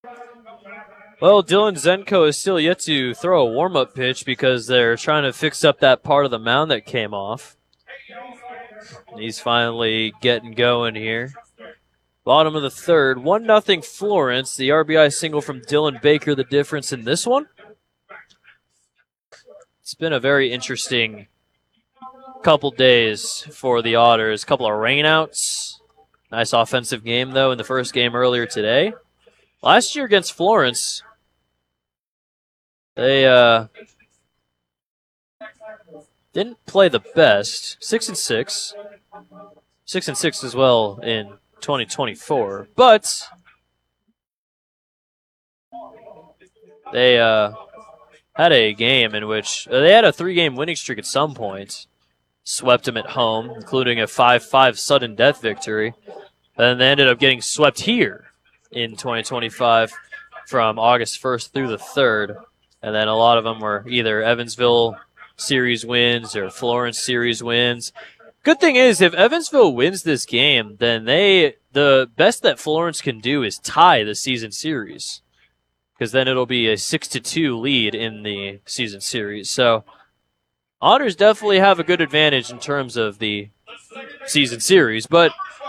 Well, Dylan Zenko is still yet to throw a warm-up pitch because they're trying to fix up that part of the mound that came off. He's finally getting going here. Bottom of the third, 1-0 Florence. The RBI single from Dylan Baker, the difference in this one. It's been a very interesting couple days for the Otters. A couple of rainouts. Nice offensive game, though, in the first game earlier today. Last year against Florence, they didn't play the best. 6-6. 6-6 as well in 2024. But they had a game in which they had a 3-game winning streak at some point. Swept them at home, including a 5-5 sudden death victory. And they ended up getting swept here in 2025 from August 1st through the 3rd. And then a lot of them were either Evansville series wins or Florence series wins. Good thing is, if Evansville wins this game, then the best that Florence can do is tie the season series, because then it'll be a 6-2 lead in the season series. So Otters definitely have a good advantage in terms of the season series, but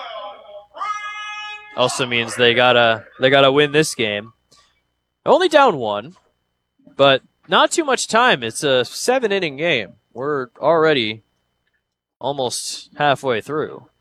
also means they gotta win this game. Only down 1, but not too much time. It's a 7-inning game. We're already almost halfway through.